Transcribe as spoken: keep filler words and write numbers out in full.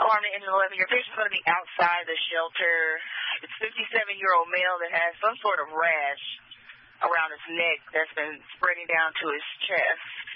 Alarm to engine eleven. Your patient's going to be outside the shelter. It's a fifty-seven-year-old male that has some sort of rash around his neck that's been spreading down to his chest.